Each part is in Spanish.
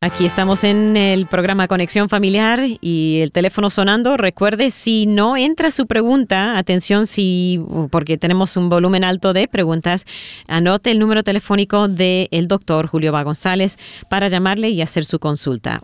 Aquí estamos en el programa Conexión Familiar y el teléfono sonando. Recuerde, si no entra su pregunta, atención, porque tenemos un volumen alto de preguntas, anote el número telefónico del doctor Julio Va González para llamarle y hacer su consulta.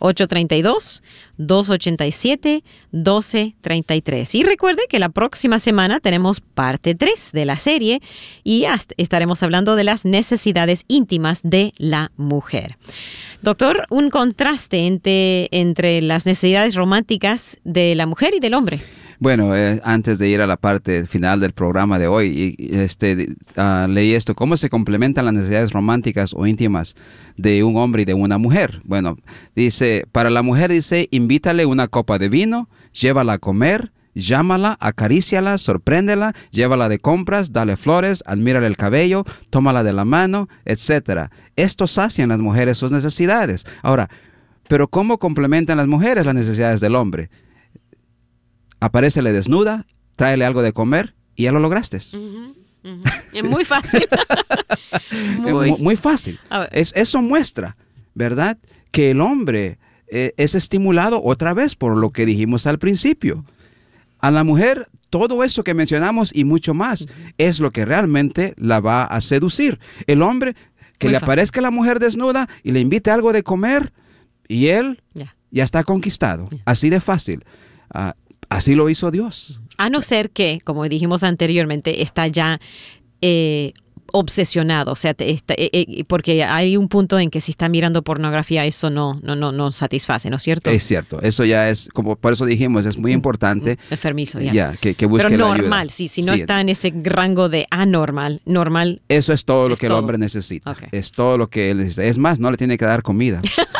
832-287-1233. Y recuerde que la próxima semana tenemos parte 3 de la serie y estaremos hablando de las necesidades íntimas de la mujer. Doctor, un contraste entre las necesidades románticas de la mujer y del hombre. Bueno, antes de ir a la parte final del programa de hoy, leí esto: ¿cómo se complementan las necesidades románticas o íntimas de un hombre y de una mujer? Bueno, dice, para la mujer dice, invítale una copa de vino, llévala a comer, llámala, acaríciala, sorpréndela, llévala de compras, dale flores, admírale el cabello, tómala de la mano, etc. Esto sacian las mujeres sus necesidades. Ahora, ¿pero cómo complementan las mujeres las necesidades del hombre? Aparécele desnuda, tráele algo de comer y ya lo lograste. Es muy fácil. Muy fácil. Eso muestra, ¿verdad?, que el hombre es estimulado otra vez por lo que dijimos al principio. A la mujer, todo eso que mencionamos y mucho más es lo que realmente la va a seducir. El hombre, que muy le fácil. Aparezca la mujer desnuda y le invite algo de comer y él ya está conquistado. Así de fácil. Así lo hizo Dios. A no ser que, como dijimos anteriormente, está ya obsesionado, o sea, porque hay un punto en que si está mirando pornografía, eso no satisface, ¿no es cierto? Es cierto, eso ya es, como por eso dijimos, es muy importante. Enfermizo, que busque pero la normal, ayuda. si no está en ese rango de anormal, normal. Eso es todo lo que el hombre necesita. Okay. Es todo lo que él necesita. Es más, no le tiene que dar comida.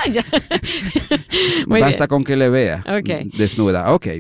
Basta con que le vea desnuda. Ok.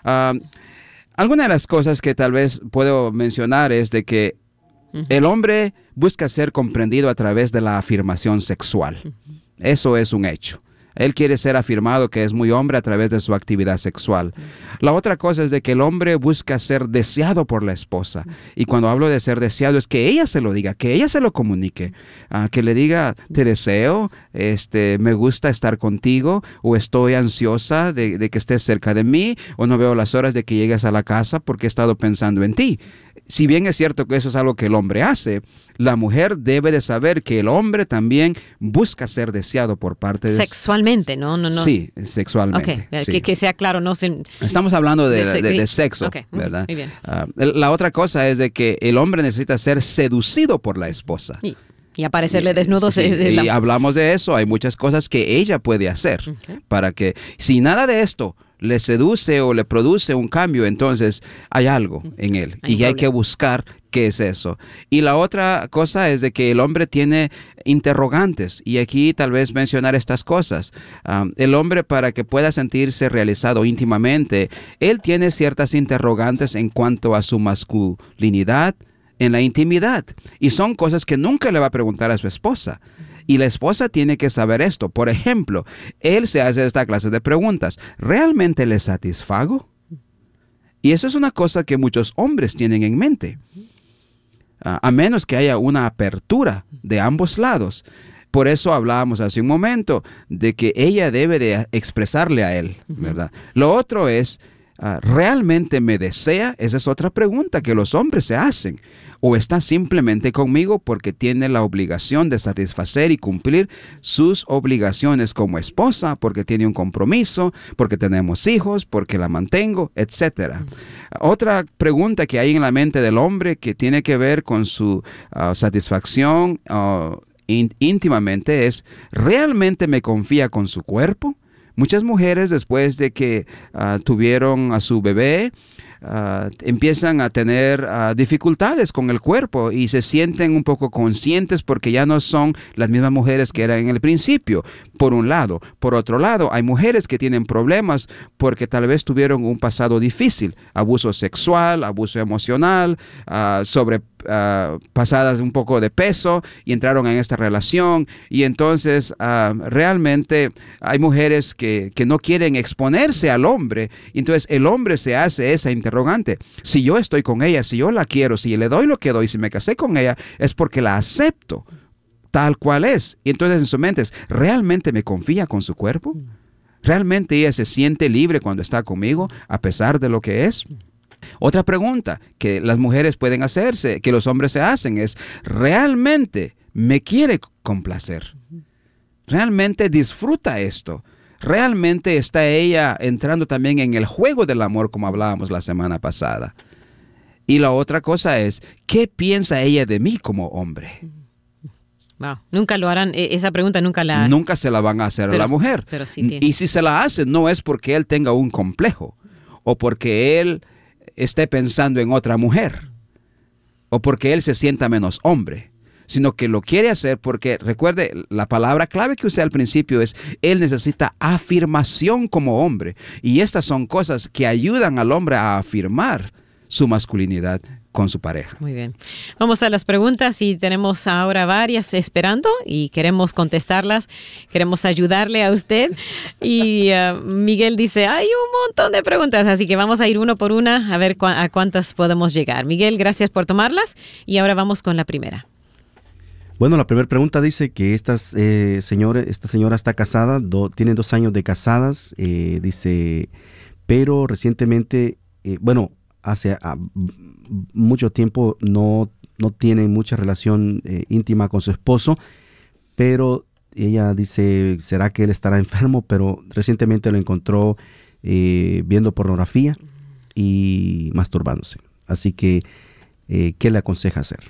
Alguna de las cosas que tal vez puedo mencionar es de que el hombre busca ser comprendido a través de la afirmación sexual. Eso es un hecho. Él quiere ser afirmado que es muy hombre a través de su actividad sexual. La otra cosa es de que el hombre busca ser deseado por la esposa. Y cuando hablo de ser deseado es que ella se lo diga, que ella se lo comunique. Que le diga, te deseo, me gusta estar contigo, o estoy ansiosa de que estés cerca de mí, o no veo las horas de que llegues a la casa porque he estado pensando en ti. Si bien es cierto que eso es algo que el hombre hace, la mujer debe de saber que el hombre también busca ser deseado por parte de... Sexualmente, ¿no? Sí, sexualmente. Okay. Sí. Que sea claro, no se... Estamos hablando de sexo, ¿verdad? Muy bien. La otra cosa es de que el hombre necesita ser seducido por la esposa. Y aparecerle desnudo. Y hablamos de eso. Hay muchas cosas que ella puede hacer para que, si nada de esto le seduce o le produce un cambio, entonces hay algo en él y hay que buscar qué es eso. Y la otra cosa es de que el hombre tiene interrogantes, y aquí tal vez mencionar estas cosas. El hombre, para que pueda sentirse realizado íntimamente, él tiene ciertas interrogantes en cuanto a su masculinidad en la intimidad, y son cosas que nunca le va a preguntar a su esposa. Y la esposa tiene que saber esto. Por ejemplo, él se hace esta clase de preguntas: ¿realmente le satisfago? Y eso es una cosa que muchos hombres tienen en mente. A menos que haya una apertura de ambos lados. Por eso hablábamos hace un momento de que ella debe de expresarle a él, ¿verdad? Lo otro es, ¿realmente me desea? Esa es otra pregunta que los hombres se hacen. ¿O está simplemente conmigo porque tiene la obligación de satisfacer y cumplir sus obligaciones como esposa, porque tiene un compromiso, porque tenemos hijos, porque la mantengo, etcétera? Otra pregunta que hay en la mente del hombre que tiene que ver con su satisfacción íntimamente es: ¿realmente me confía con su cuerpo? Muchas mujeres, después de que tuvieron a su bebé, empiezan a tener dificultades con el cuerpo y se sienten un poco conscientes porque ya no son las mismas mujeres que eran en el principio, por un lado. Por otro lado, hay mujeres que tienen problemas porque tal vez tuvieron un pasado difícil: abuso sexual, abuso emocional, pasadas un poco de peso, y entraron en esta relación, y entonces realmente hay mujeres que no quieren exponerse al hombre, y entonces el hombre se hace esa interrogante: si yo estoy con ella, si yo la quiero, si le doy lo que doy, si me casé con ella, es porque la acepto tal cual es. Y entonces en su mente es, ¿realmente me confía con su cuerpo? ¿Realmente ella se siente libre cuando está conmigo a pesar de lo que es? Otra pregunta que las mujeres pueden hacerse, que los hombres se hacen, es, ¿realmente me quiere complacer? ¿Realmente disfruta esto? ¿Realmente está ella entrando también en el juego del amor como hablábamos la semana pasada? Y la otra cosa es, ¿qué piensa ella de mí como hombre? Wow. Nunca lo harán, esa pregunta nunca se la van a hacer a la mujer. Pero sí tiene. Y si se la hacen, no es porque él tenga un complejo, o porque él esté pensando en otra mujer, o porque él se sienta menos hombre, sino que lo quiere hacer porque, recuerde, la palabra clave que usé al principio es, él necesita afirmación como hombre. Y estas son cosas que ayudan al hombre a afirmar su masculinidad con su pareja. Muy bien. Vamos a las preguntas y tenemos ahora varias esperando y queremos contestarlas. Queremos ayudarle a usted. Y Miguel dice, hay un montón de preguntas, así que vamos a ir uno por una a ver a cuántas podemos llegar. Miguel, gracias por tomarlas y ahora vamos con la primera. Bueno, la primera pregunta dice que esta señora está casada, tiene 2 años de casadas, dice, pero recientemente, hace mucho tiempo no tiene mucha relación íntima con su esposo, pero ella dice, ¿será que él estará enfermo? Pero recientemente lo encontró viendo pornografía y masturbándose. Así que, ¿qué le aconseja hacer?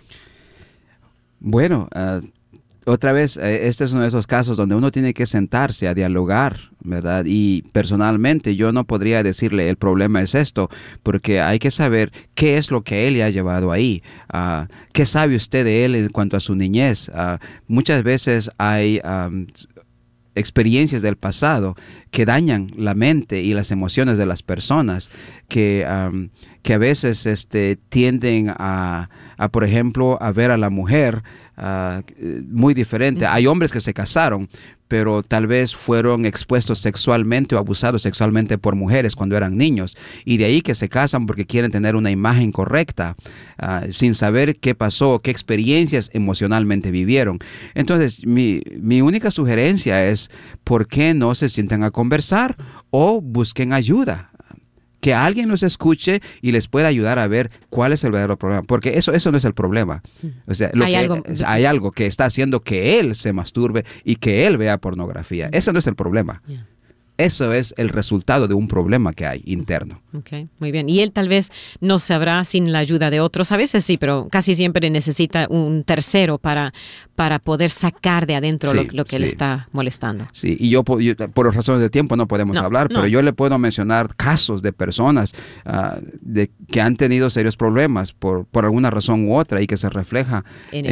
Bueno, otra vez, este es uno de esos casos donde uno tiene que sentarse a dialogar, ¿verdad? Y personalmente yo no podría decirle el problema es esto, porque hay que saber qué es lo que él le ha llevado ahí. ¿Qué sabe usted de él en cuanto a su niñez? Muchas veces hay experiencias del pasado que dañan la mente y las emociones de las personas, que a veces tienden a, por ejemplo, a ver a la mujer muy diferente. Hay hombres que se casaron, pero tal vez fueron expuestos sexualmente o abusados sexualmente por mujeres cuando eran niños, y de ahí que se casan porque quieren tener una imagen correcta, sin saber qué pasó, qué experiencias emocionalmente vivieron. Entonces, mi única sugerencia es, ¿por qué no se sientan a conversar o busquen ayuda? Que alguien los escuche y les pueda ayudar a ver cuál es el verdadero problema. Porque eso no es el problema. O sea, hay algo que está haciendo que él se masturbe y que él vea pornografía. Eso no es el problema. Yeah. Eso es el resultado de un problema que hay interno. Okay, muy bien. Y él tal vez no sabrá sin la ayuda de otros. A veces sí, pero casi siempre necesita un tercero para poder sacar de adentro lo que le está molestando. Sí, y yo por razones de tiempo no podemos hablar, pero yo le puedo mencionar casos de personas que han tenido serios problemas por alguna razón u otra y que se refleja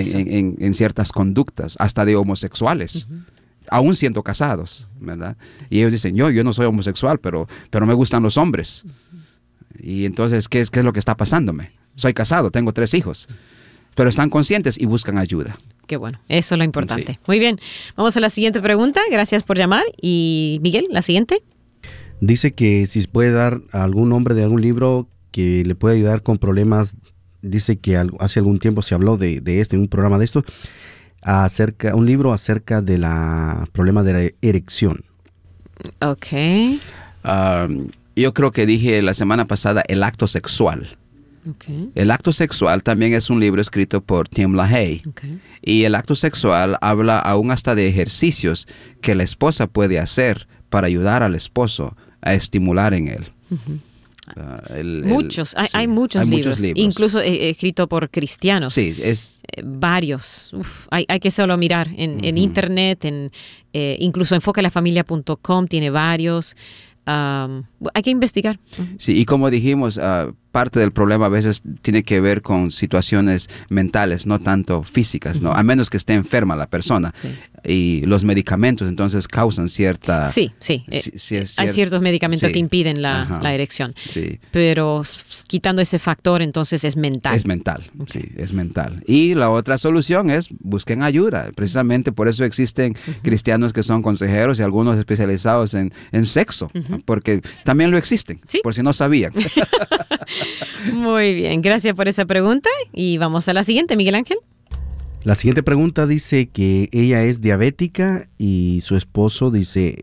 en ciertas conductas, hasta de homosexuales. Uh-huh. Aún siendo casados, ¿verdad? Y ellos dicen, yo no soy homosexual, pero me gustan los hombres. Y entonces, ¿qué es lo que está pasándome? Soy casado, tengo 3 hijos. Pero están conscientes y buscan ayuda. Qué bueno, eso es lo importante. Sí. Muy bien, vamos a la siguiente pregunta. Gracias por llamar. Y Miguel, la siguiente. Dice que si puede dar a algún nombre de algún libro que le pueda ayudar con problemas. Dice que hace algún tiempo se habló de un programa de esto, un libro acerca de problema de la erección. Ok. Yo creo que dije la semana pasada el acto sexual. Okay. El acto sexual también es un libro escrito por Tim LaHaye. Okay. Y el acto sexual habla aún hasta de ejercicios que la esposa puede hacer para ayudar al esposo a estimular en él. Uh-huh. Hay muchos libros, incluso escrito por cristianos. Sí, varios. Hay que solo mirar en internet, incluso enfoquelafamilia.com tiene varios. Hay que investigar. Sí, y como dijimos, parte del problema a veces tiene que ver con situaciones mentales, no tanto físicas, ¿no? A menos que esté enferma la persona. Sí. Y los medicamentos entonces causan cierta... Sí. Hay ciertos medicamentos que impiden la erección. Sí. Pero quitando ese factor, entonces es mental. Es mental, okay. Sí, es mental. Y la otra solución es busquen ayuda. Precisamente por eso existen cristianos que son consejeros y algunos especializados en sexo, porque también lo existen, ¿sí? Por si no sabían. Muy bien, gracias por esa pregunta y vamos a la siguiente, Miguel Ángel. La siguiente pregunta dice que ella es diabética y su esposo dice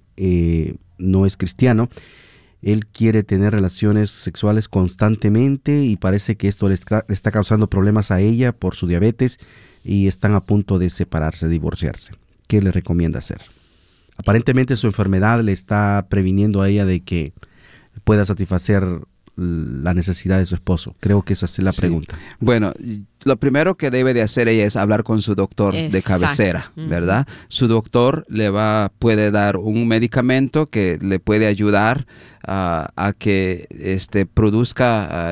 no es cristiano. Él quiere tener relaciones sexuales constantemente y parece que esto le está causando problemas a ella por su diabetes y están a punto de separarse, divorciarse. ¿Qué le recomienda hacer? Aparentemente su enfermedad le está previniendo a ella de que pueda satisfacer la necesidad de su esposo. Creo que esa es la pregunta. Bueno, lo primero que debe de hacer ella es hablar con su doctor de cabecera, ¿verdad? Su doctor puede dar un medicamento que le puede ayudar a que produzca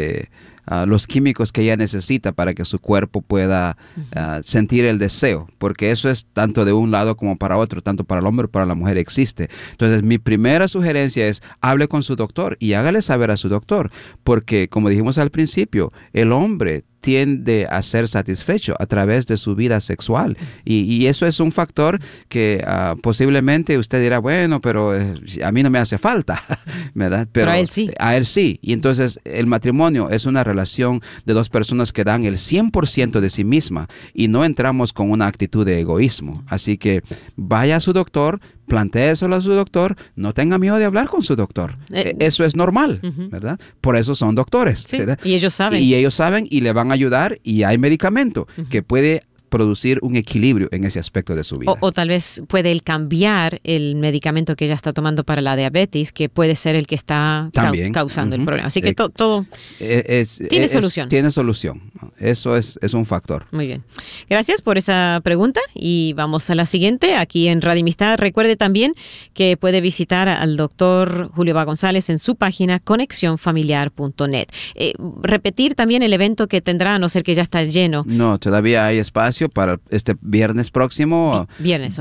los químicos que ella necesita para que su cuerpo pueda sentir el deseo, porque eso es tanto de un lado como para otro, tanto para el hombre como para la mujer existe. Entonces, mi primera sugerencia es hable con su doctor y hágale saber a su doctor, porque como dijimos al principio, el hombre tiende a ser satisfecho a través de su vida sexual y eso es un factor que posiblemente usted dirá, bueno, pero a mí no me hace falta, ¿verdad? Pero a él sí. A él sí. Y entonces el matrimonio es una relación de dos personas que dan el 100% de sí misma y no entramos con una actitud de egoísmo. Así que vaya a su doctor, plantéeselo a su doctor, no tenga miedo de hablar con su doctor. Eso es normal, ¿verdad? Por eso son doctores. Sí, ¿verdad? Y ellos saben. Y ellos saben y le van a ayudar y hay medicamento que puede producir un equilibrio en ese aspecto de su vida. O tal vez puede él cambiar el medicamento que ella está tomando para la diabetes, que puede ser el que está causando el problema. Así que todo tiene solución. Tiene solución. Eso es un factor. Muy bien. Gracias por esa pregunta y vamos a la siguiente. Aquí en Radio Amistad, recuerde también que puede visitar al doctor Julio Va González en su página conexionfamiliar.net. Repetir también el evento que tendrá, a no ser que ya está lleno. No, todavía hay espacio para este viernes próximo, viernes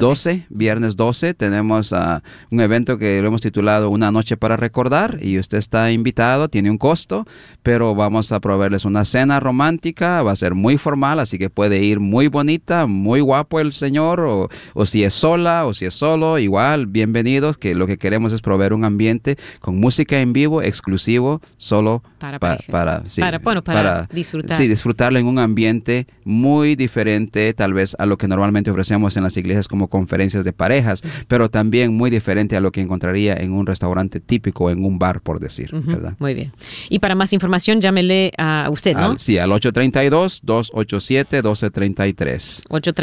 12, tenemos un evento que lo hemos titulado Una Noche para Recordar y usted está invitado, tiene un costo, pero vamos a proveerles una cena romántica, va a ser muy formal, así que puede ir muy bonita, muy guapo el señor, o si es sola o si es solo, igual, bienvenidos, que lo que queremos es proveer un ambiente con música en vivo, exclusivo, solo para disfrutar. Sí, disfrutarlo en un ambiente muy diferente tal vez a lo que normalmente ofrecemos en las iglesias como conferencias de parejas, pero también muy diferente a lo que encontraría en un restaurante típico o en un bar, por decir, ¿verdad? Muy bien. Y para más información, llámele a usted, ¿no? Al 832-287-1233.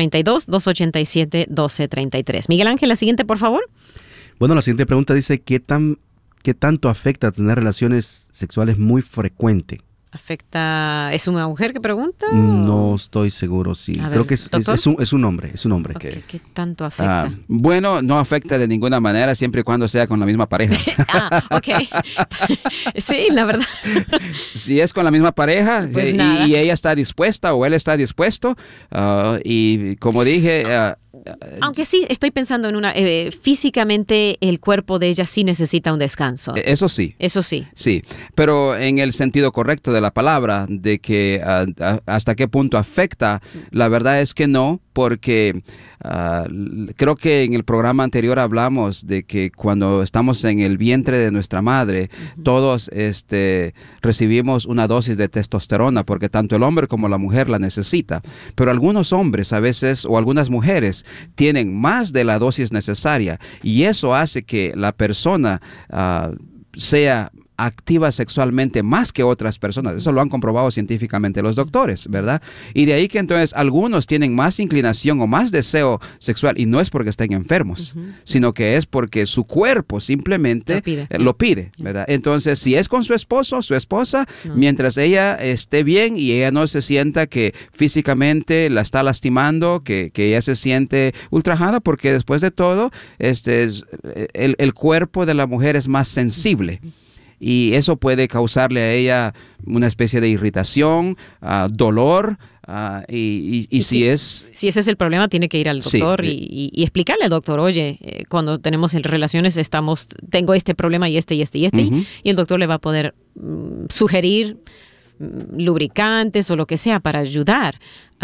832-287-1233. Miguel Ángel, la siguiente, por favor. Bueno, la siguiente pregunta dice, ¿qué tanto afecta tener relaciones sexuales muy frecuentes? ¿Es una mujer que pregunta? No estoy seguro, sí. Creo que es un hombre. Okay. ¿Qué tanto afecta? Bueno, no afecta de ninguna manera siempre y cuando sea con la misma pareja. Ok. Sí, la verdad. Si es con la misma pareja pues y ella está dispuesta o él está dispuesto, y como dije... aunque sí, estoy pensando en físicamente el cuerpo de ella sí necesita un descanso. Eso sí. Sí, pero en el sentido correcto de la palabra, de que hasta qué punto afecta, la verdad es que no, porque creo que en el programa anterior hablamos de que cuando estamos en el vientre de nuestra madre, todos recibimos una dosis de testosterona, porque tanto el hombre como la mujer la necesita. Pero algunos hombres a veces, o algunas mujeres, tienen más de la dosis necesaria, y eso hace que la persona sea activa sexualmente más que otras personas. Eso lo han comprobado científicamente los doctores, ¿verdad? Y de ahí que entonces algunos tienen más inclinación o más deseo sexual, y no es porque estén enfermos, sino que es porque su cuerpo simplemente lo pide, ¿verdad? Entonces, si es con su esposo, su esposa, mientras ella esté bien y ella no se sienta que físicamente la está lastimando, que ella se siente ultrajada, porque después de todo, el cuerpo de la mujer es más sensible. Y eso puede causarle a ella una especie de irritación, dolor, y si ese es el problema, tiene que ir al doctor y explicarle al doctor, oye, cuando tenemos relaciones tengo este problema y este, y el doctor le va a poder sugerir lubricantes o lo que sea para ayudar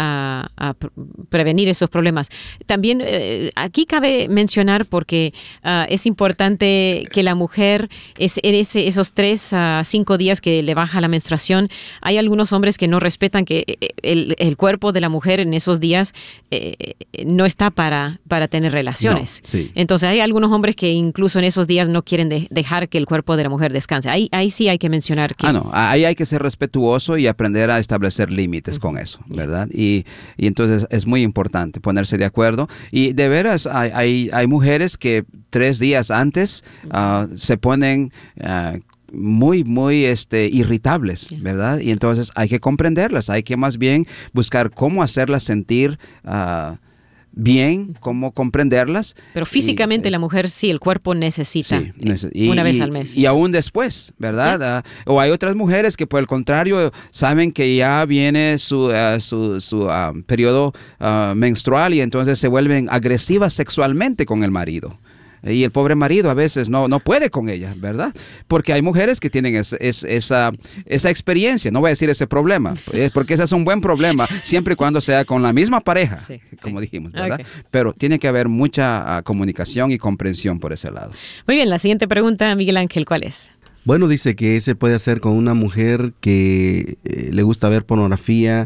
prevenir esos problemas. También aquí cabe mencionar, porque es importante que la mujer, esos 3 a 5 días que le baja la menstruación, hay algunos hombres que no respetan que el cuerpo de la mujer en esos días no está para tener relaciones. No, sí. Entonces hay algunos hombres que incluso en esos días no quieren dejar que el cuerpo de la mujer descanse. Ahí sí hay que mencionar que... Ahí hay que ser respetuoso y aprender a establecer límites con eso, ¿verdad? Y entonces es muy importante ponerse de acuerdo. Y de veras hay mujeres que 3 días antes se ponen muy irritables, ¿verdad? Y entonces hay que comprenderlas, hay que más bien buscar cómo hacerlas sentir bien, cómo comprenderlas. Pero físicamente la mujer sí, el cuerpo necesita una vez al mes. Y aún después, ¿verdad? O hay otras mujeres que por el contrario saben que ya viene su periodo menstrual y entonces se vuelven agresivas sexualmente con el marido. Y el pobre marido a veces no puede con ella, ¿verdad? Porque hay mujeres que tienen esa experiencia, no voy a decir ese problema, porque ese es un buen problema, siempre y cuando sea con la misma pareja, como dijimos, ¿verdad? Okay. Pero tiene que haber mucha comunicación y comprensión por ese lado. Muy bien, la siguiente pregunta, Miguel Ángel, ¿cuál es? Bueno, dice que se puede hacer con una mujer que le gusta ver pornografía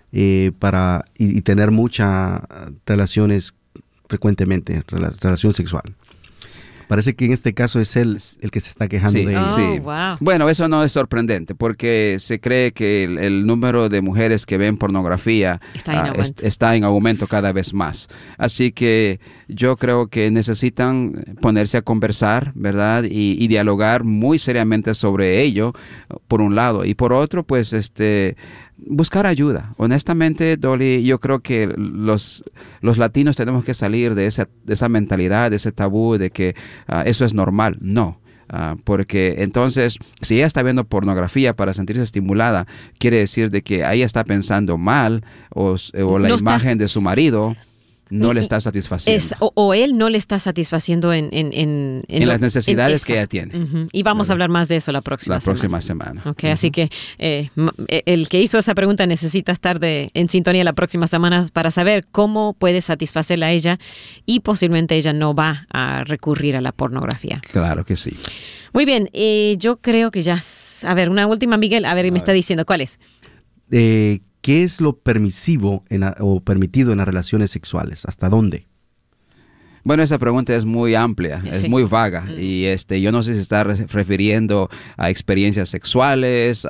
y tener muchas relaciones frecuentemente, relación sexual. Parece que en este caso es él el que se está quejando de ella. Sí. Wow. Bueno, eso no es sorprendente porque se cree que el número de mujeres que ven pornografía está en aumento cada vez más. Así que yo creo que necesitan ponerse a conversar, ¿verdad? Y dialogar muy seriamente sobre ello, por un lado. Y por otro, pues, buscar ayuda. Honestamente, Dolly, yo creo que los latinos tenemos que salir de esa mentalidad, de ese tabú de que eso es normal. No. Porque entonces, si ella está viendo pornografía para sentirse estimulada, quiere decir de que ella está pensando mal o la imagen de su marido no le está satisfaciendo. O él no le está satisfaciendo en las necesidades que ella tiene. Uh-huh. Y vamos a hablar más de eso la próxima semana. Okay, así que el que hizo esa pregunta necesita estar en sintonía la próxima semana para saber cómo puede satisfacerla a ella y posiblemente ella no va a recurrir a la pornografía. Claro que sí. Muy bien, yo creo que ya... A ver, una última, Miguel. Me está diciendo, ¿cuál es? ¿Qué es lo permisivo o permitido en las relaciones sexuales? ¿Hasta dónde? Bueno, esa pregunta es muy amplia, es muy vaga. Y yo no sé si se está refiriendo a experiencias sexuales.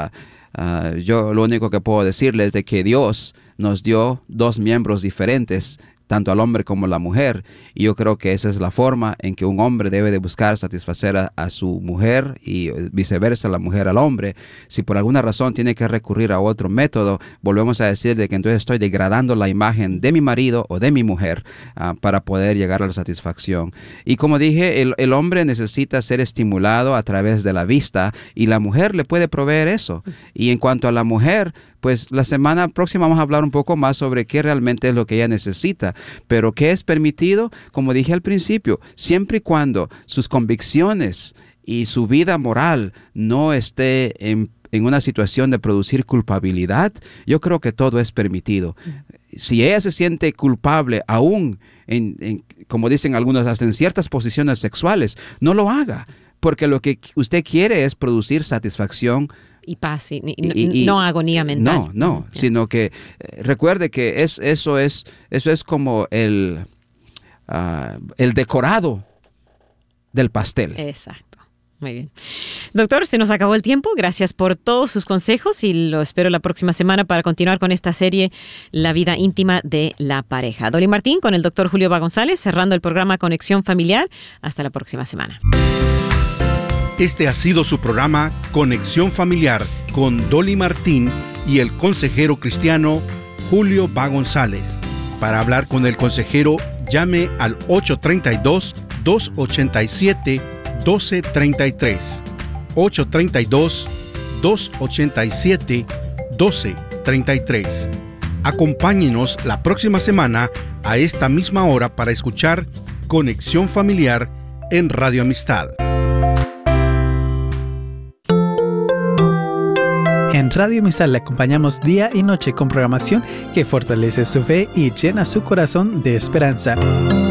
Yo lo único que puedo decirles es de que Dios nos dio 2 miembros diferentes, tanto al hombre como a la mujer, y yo creo que esa es la forma en que un hombre debe de buscar satisfacer a su mujer y viceversa, la mujer al hombre. Si por alguna razón tiene que recurrir a otro método, volvemos a decir de que entonces estoy degradando la imagen de mi marido o de mi mujer para poder llegar a la satisfacción. Y como dije, el hombre necesita ser estimulado a través de la vista y la mujer le puede proveer eso. Y en cuanto a la mujer, pues la semana próxima vamos a hablar un poco más sobre qué realmente es lo que ella necesita. Pero ¿qué es permitido? Como dije al principio, siempre y cuando sus convicciones y su vida moral no esté en una situación de producir culpabilidad, yo creo que todo es permitido. Si ella se siente culpable aún, como dicen algunos, hasta en ciertas posiciones sexuales, no lo haga. Porque lo que usted quiere es producir satisfacción y paz, no agonía mental. No, sino que recuerde que eso es como el decorado del pastel. Exacto. Muy bien. Doctor, se nos acabó el tiempo. Gracias por todos sus consejos y lo espero la próxima semana para continuar con esta serie La vida íntima de la pareja. Dolly Martín con el doctor Julio González, cerrando el programa Conexión Familiar. Hasta la próxima semana. Este ha sido su programa Conexión Familiar con Dolly Martín y el consejero cristiano Julio González. Para hablar con el consejero, llame al 832-287-1233. 832-287-1233. Acompáñenos la próxima semana a esta misma hora para escuchar Conexión Familiar en Radio Amistad. En Radio Misal le acompañamos día y noche con programación que fortalece su fe y llena su corazón de esperanza.